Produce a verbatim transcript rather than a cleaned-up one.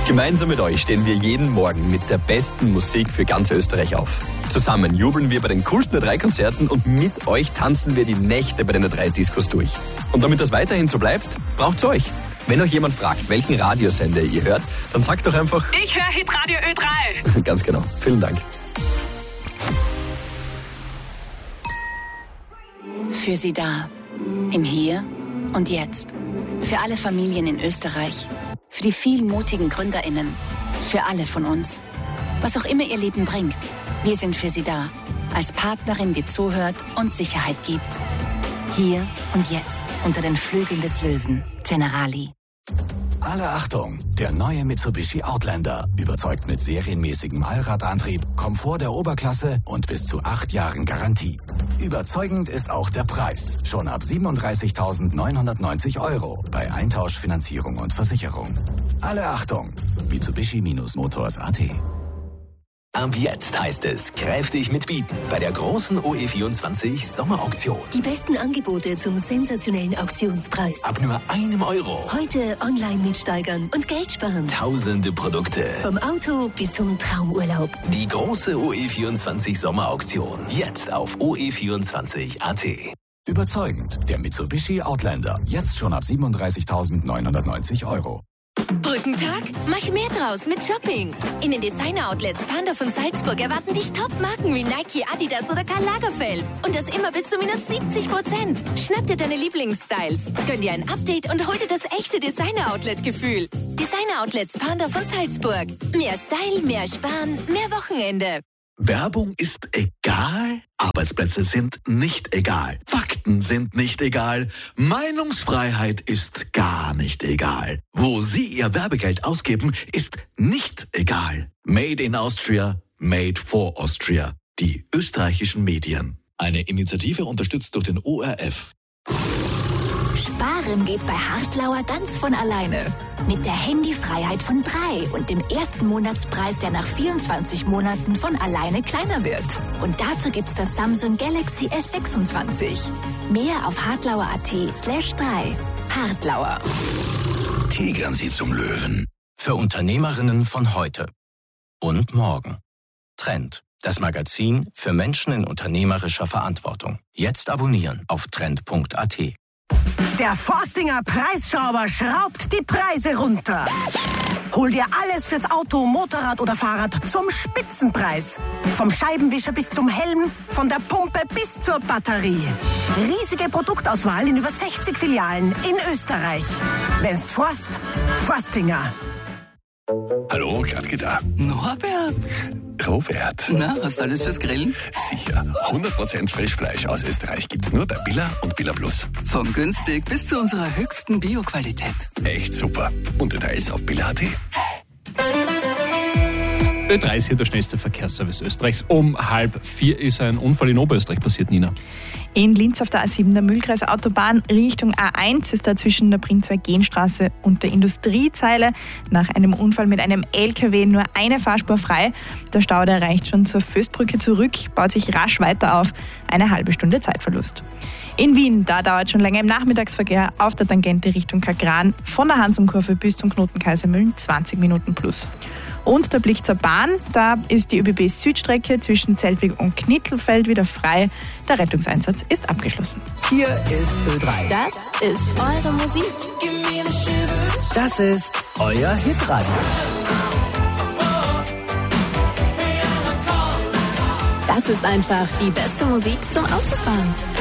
Gemeinsam mit euch stehen wir jeden Morgen mit der besten Musik für ganz Österreich auf. Zusammen jubeln wir bei den coolsten A drei Konzerten und mit euch tanzen wir die Nächte bei den A drei Discos durch. Und damit das weiterhin so bleibt, braucht's euch. Wenn euch jemand fragt, welchen Radiosender ihr hört, dann sagt doch einfach: Ich höre Hitradio Ö drei. Ganz genau. Vielen Dank. Für Sie da. Im Hier und Jetzt. Für alle Familien in Österreich. Für die vielen mutigen GründerInnen. Für alle von uns. Was auch immer ihr Leben bringt, wir sind für Sie da. Als Partnerin, die zuhört und Sicherheit gibt. Hier und jetzt unter den Flügeln des Löwen. Generali. Alle Achtung! Der neue Mitsubishi Outlander überzeugt mit serienmäßigem Allradantrieb, Komfort der Oberklasse und bis zu acht Jahren Garantie. Überzeugend ist auch der Preis. Schon ab siebenunddreißigtausendneunhundertneunzig Euro bei Eintausch, Finanzierung und Versicherung. Alle Achtung! Mitsubishi-Motors Punkt A T. Ab jetzt heißt es kräftig mitbieten bei der großen O E vierundzwanzig Sommerauktion. Die besten Angebote zum sensationellen Auktionspreis. Ab nur einem Euro. Heute online mitsteigern und Geld sparen. Tausende Produkte. Vom Auto bis zum Traumurlaub. Die große O E vierundzwanzig Sommerauktion. Jetzt auf O E vierundzwanzig Punkt A T. Überzeugend. Der Mitsubishi Outlander. Jetzt schon ab siebenunddreißigtausendneunhundertneunzig Euro. Brückentag? Mach mehr draus mit Shopping. In den Designer-Outlets Panda von Salzburg erwarten dich Top-Marken wie Nike, Adidas oder Karl Lagerfeld. Und das immer bis zu minus siebzig Prozent. Schnapp dir deine Lieblingsstyles. Gönn dir ein Update und hol dir das echte Designer-Outlet-Gefühl. Designer-Outlets Panda von Salzburg. Mehr Style, mehr Sparen, mehr Wochenende. Werbung ist egal, Arbeitsplätze sind nicht egal, Fakten sind nicht egal, Meinungsfreiheit ist gar nicht egal. Wo Sie Ihr Werbegeld ausgeben, ist nicht egal. Made in Austria, made for Austria. Die österreichischen Medien. Eine Initiative unterstützt durch den O R F. Sparen geht bei Hartlauer ganz von alleine. Mit der Handyfreiheit von drei und dem ersten Monatspreis, der nach vierundzwanzig Monaten von alleine kleiner wird. Und dazu gibt's das Samsung Galaxy S sechsundzwanzig. Mehr auf hartlauer.at slash drei. Hartlauer. Tigern Sie zum Löwen. Für Unternehmerinnen von heute und morgen. Trend, das Magazin für Menschen in unternehmerischer Verantwortung. Jetzt abonnieren auf trend punkt a t. Der Forstinger Preisschrauber schraubt die Preise runter. Hol dir alles fürs Auto, Motorrad oder Fahrrad zum Spitzenpreis. Vom Scheibenwischer bis zum Helm, von der Pumpe bis zur Batterie. Riesige Produktauswahl in über sechzig Filialen in Österreich. Wenn's Forst, Forstinger. Hallo, Gradke da. Norbert. Robert. Na, hast du alles fürs Grillen? Sicher. hundert Prozent Frischfleisch aus Österreich gibt's nur bei Billa und Billa Plus. Von günstig bis zu unserer höchsten Bio-Qualität. Echt super. Und Details auf billa punkt a t. Ö drei ist hier der schnellste Verkehrsservice Österreichs. Um halb vier ist ein Unfall in Oberösterreich passiert, Nina. In Linz auf der A sieben, der Mühlkreis Autobahn, Richtung A eins ist da zwischen der Prinzweig-Genstraße und der Industriezeile nach einem Unfall mit einem L K W nur eine Fahrspur frei. Der Stau, der reicht schon zur Föstbrücke zurück, baut sich rasch weiter auf. Eine halbe Stunde Zeitverlust. In Wien, da dauert schon länger im Nachmittagsverkehr auf der Tangente Richtung Kagran von der Hansumkurve bis zum Knoten Kaisermühlen zwanzig Minuten plus. Und der Blick zur Bahn, da ist die ÖBB Südstrecke zwischen Zeltweg und Knittelfeld wieder frei. Der Rettungseinsatz ist abgeschlossen. Hier ist Ö drei. Das ist eure Musik. Das ist euer Hitradio. Das ist einfach die beste Musik zum Autofahren.